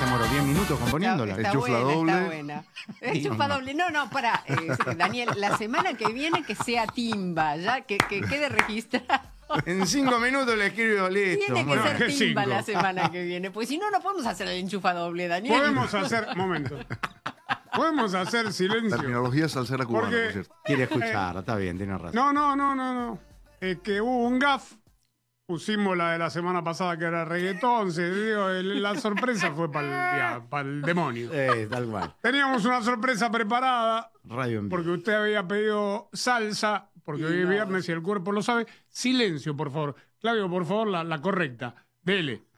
demoró 10 minutos componiéndola. Está Enchufa buena, doble. está buena. Enchufa doble. No, pará. Daniel, la semana que viene que sea timba, ya que quede registrado. En 5 minutos le escribo listo. Tiene que Bueno, ser ¿qué timba 5? la semana que viene, pues si no, no podemos hacer el enchufa doble, Daniel. Podemos hacer... Momento. Podemos hacer silencio. Terminología salsera cubana, Porque- por cierto. quiere escuchar, está bien, tiene razón. No. Es que hubo un gaf. Pusimos la de la semana pasada que era reggaetón. La sorpresa fue para el demonio. Tal cual. Teníamos una sorpresa preparada Radio en vivo. porque usted había pedido salsa, porque hoy es viernes y el cuerpo lo sabe. Silencio, por favor. Claudio, por favor, la correcta. Dele.